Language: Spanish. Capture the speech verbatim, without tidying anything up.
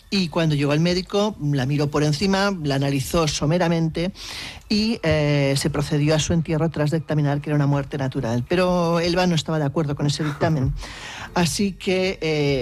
y cuando llegó el médico la miró por encima, la analizó someramente y eh, se procedió a su entierro tras dictaminar que era una muerte natural. Pero Elba no estaba de acuerdo con ese dictamen, así que... Eh,